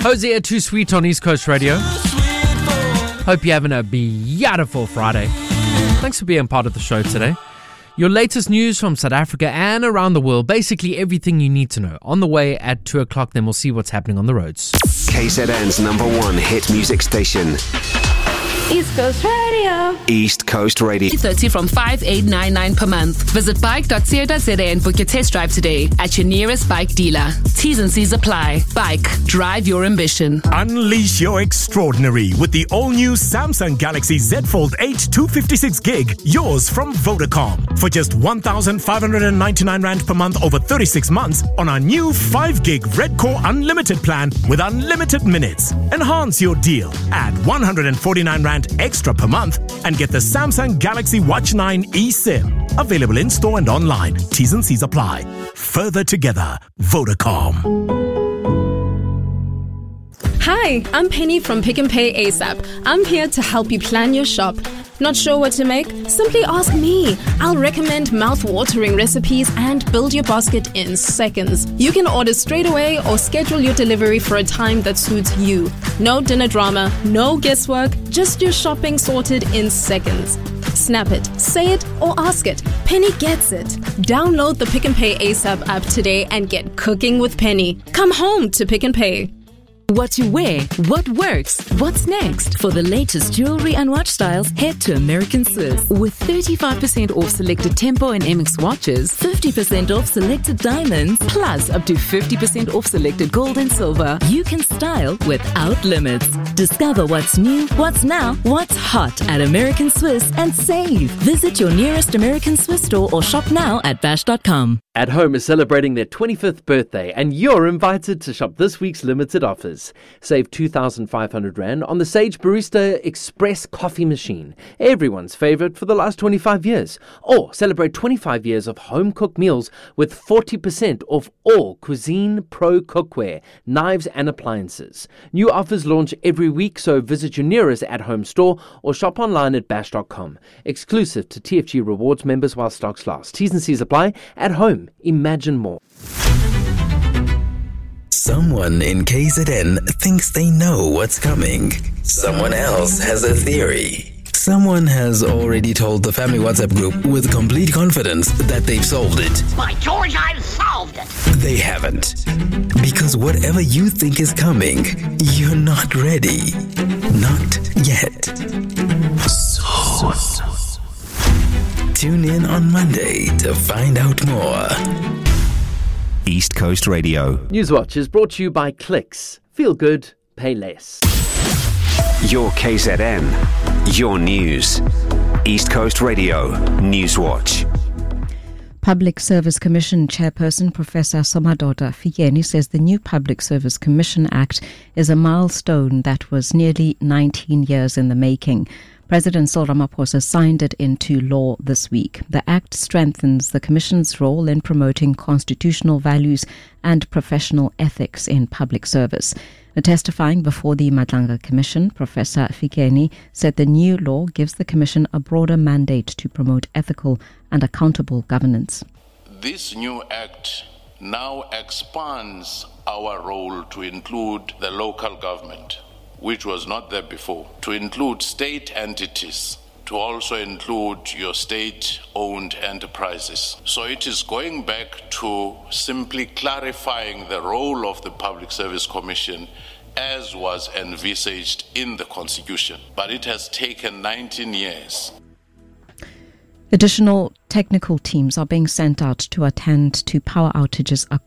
Hosea Too Sweet on East Coast Radio. Hope you're having a beautiful Friday. Thanks for being part of the show today. Your latest news from South Africa and around the world. Basically everything you need to know. On the way at 2 o'clock, then we'll see what's happening on the roads. KZN's #1 hit music station. East Coast Radio. East Coast Radio. 30 from 5899 per month. Visit bike.co.za and book your test drive today at your nearest bike dealer. T's and C's apply. Bike. Drive your ambition. Unleash your extraordinary with the all-new Samsung Galaxy Z Fold 8 256GB. Yours from Vodacom. For just 1,599 Rand per month over 36 months on our new 5GB Red Core Unlimited plan with unlimited minutes. Enhance your deal. Add 149 Rand extra per month and get the Samsung Galaxy Watch 9 eSIM. Available in store and online. T's and C's apply. Further together. Vodacom. Hi, I'm Penny from Pick n Pay ASAP. I'm here to help you plan your shop. Not sure what to make? Simply ask me. I'll recommend mouth-watering recipes and build your basket in seconds. You can order straight away or schedule your delivery for a time that suits you. No dinner drama, no guesswork, just your shopping sorted in seconds. Snap it, say it, or ask it. Penny gets it. Download the Pick n Pay ASAP app today and get cooking with Penny. Come home to Pick n Pay. What to wear, what works, what's next? For the latest jewelry and watch styles, head to American Swiss. With 35% off selected Tempo and MX watches, 50% off selected diamonds, plus up to 50% off selected gold and silver. You can style without limits. Discover what's new, what's now, what's hot at American Swiss and save. Visit your nearest American Swiss store or shop now at bash.com. At Home is celebrating their 25th birthday and you're invited to shop this week's limited offers. Save 2,500 Rand on the Sage Barista Express coffee machine, everyone's favorite for the last 25 years. Or celebrate 25 years of home-cooked meals with 40% off all Cuisine Pro cookware, knives and appliances. New offers launch every week, so visit your nearest at-home store or shop online at bash.com. Exclusive to TFG Rewards members while stocks last. T's and C's apply. At Home, imagine more. Someone in KZN thinks they know what's coming. Someone else has a theory. Someone has already told the family WhatsApp group with complete confidence that they've solved it. By George, I've solved it. They haven't. Because whatever you think is coming, you're not ready. Not yet. So. Tune in on Monday to find out more. East Coast Radio. Newswatch is brought to you by Clicks. Feel good, pay less. Your KZN. Your news. East Coast Radio. Newswatch. Public Service Commission Chairperson Professor Somadoda Fikeni says the new Public Service Commission Act is a milestone that was nearly 19 years in the making. President Cyril Ramaphosa signed it into law this week. The Act strengthens the Commission's role in promoting constitutional values and professional ethics in public service. Testifying before the Madlanga Commission, Professor Fikeni said the new law gives the Commission a broader mandate to promote ethical and accountable governance. This new Act now expands our role to include the local government, which was not there before, to include state entities, to also include your state-owned enterprises. So it is going back to simply clarifying the role of the Public Service Commission as was envisaged in the Constitution. But it has taken 19 years. Additional technical teams are being sent out to attend to power outages across